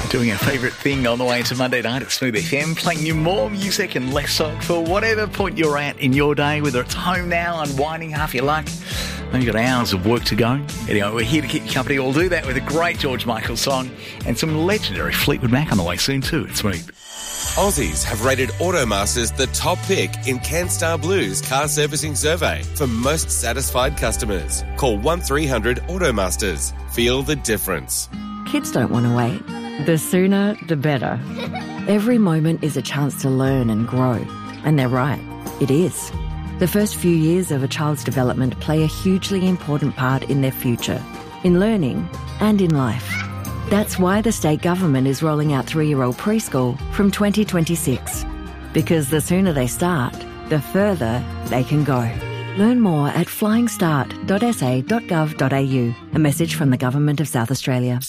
Doing our favourite thing on the way into Monday night at Smooth FM, playing you more music and less talk for whatever point you're at in your day, whether it's home now, unwinding half your luck. Maybe you've got hours of work to go. Anyway, we're here to keep you company. We'll do that with a great George Michael song and some legendary Fleetwood Mac on the way soon too. It's Smooth. Aussies have rated Automasters the top pick in CanStar Blue's car servicing survey for most satisfied customers. Call 1300 Automasters. Feel the difference. Kids don't want to wait. The sooner, the better. Every moment is a chance to learn and grow. And they're right. It is. The first few years of a child's development play a hugely important part in their future, in learning and in life. That's why the state government is rolling out 3-year-old preschool from 2026. Because the sooner they start, the further they can go. Learn more at flyingstart.sa.gov.au. A message from the Government of South Australia.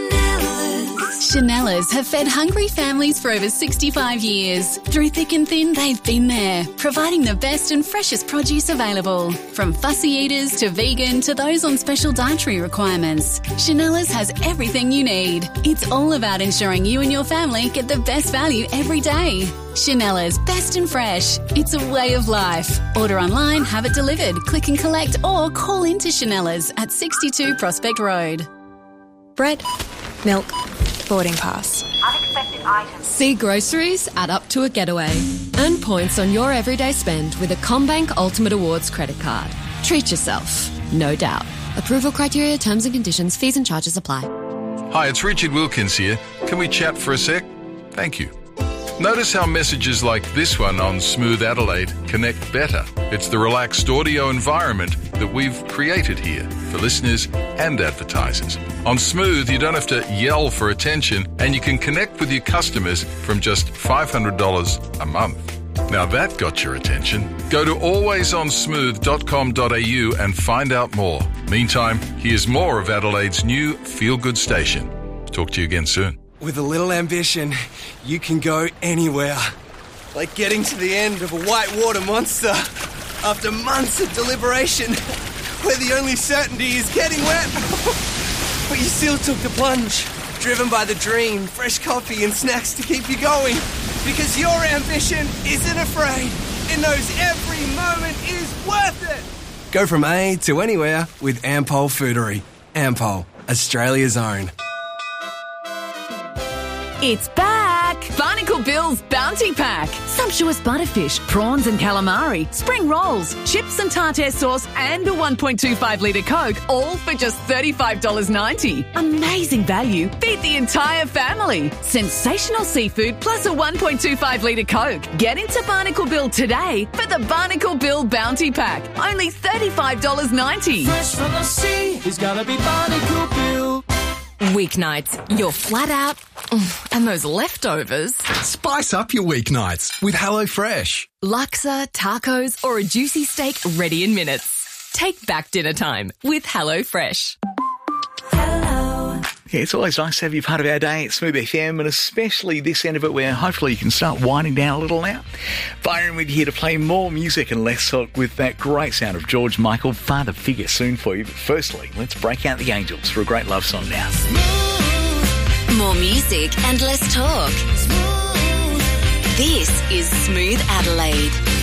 Chanellas have fed hungry families for over 65 years. Through thick and thin, they've been there, providing the best and freshest produce available. From fussy eaters to vegan to those on special dietary requirements, Chanellas has everything you need. It's all about ensuring you and your family get the best value every day. Chanellas, best and fresh. It's a way of life. Order online, have it delivered, click and collect, or call into Chanellas at 62 Prospect Road. Bread, milk, boarding pass. Unexpected items. See groceries add up to a getaway. Earn points on your everyday spend with a CommBank Ultimate Awards credit card. Treat yourself, no doubt. Approval criteria, terms and conditions, fees and charges apply. Hi, it's Richard Wilkins here. Can we chat for a sec? Thank you. Notice how messages like this one on Smooth Adelaide connect better. It's the relaxed audio environment that we've created here for listeners and advertisers. On Smooth, you don't have to yell for attention and you can connect with your customers from just $500 a month. Now that got your attention. Go to alwaysonsmooth.com.au and find out more. Meantime, here's more of Adelaide's new feel-good station. Talk to you again soon. With a little ambition, you can go anywhere. Like getting to the end of a whitewater monster after months of deliberation, where the only certainty is getting wet. But you still took the plunge, driven by the dream, fresh coffee and snacks to keep you going. Because your ambition isn't afraid. It knows every moment is worth it. Go from A to anywhere with Ampol Foodery. Ampol, Australia's own. It's back! Barnacle Bill's Bounty Pack. Sumptuous butterfish, prawns and calamari, spring rolls, chips and tartare sauce and a 1.25 litre Coke, all for just $35.90. Amazing value. Feed the entire family. Sensational seafood plus a 1.25 litre Coke. Get into Barnacle Bill today for the Barnacle Bill Bounty Pack. Only $35.90. Fresh from the sea, it's gotta be Barnacle Bill. Weeknights, you're flat out, and those leftovers. Spice up your weeknights with HelloFresh. Laksa, tacos, or a juicy steak ready in minutes. Take back dinner time with HelloFresh. Yeah, it's always nice to have you part of our day at Smooth FM, and especially this end of it where hopefully you can start winding down a little now. Byron with you here to play more music and less talk with that great sound of George Michael, father figure soon for you. But firstly, let's break out the Angels for a great love song now. More music and less talk. This is Smooth Adelaide.